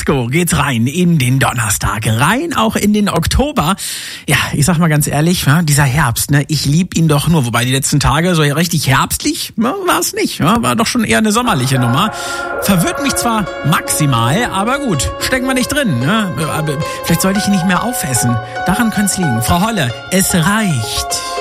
Disco geht's rein in den Donnerstag, rein auch in den Oktober. Ja, ich sag mal ganz ehrlich, dieser Herbst, ich lieb ihn doch nur. Wobei die letzten Tage so richtig herbstlich war es nicht. War doch schon eher eine sommerliche Nummer. Verwirrt mich zwar maximal, aber gut, stecken wir nicht drin. Aber vielleicht sollte ich ihn nicht mehr aufessen. Daran könnte es liegen. Frau Holle, es reicht.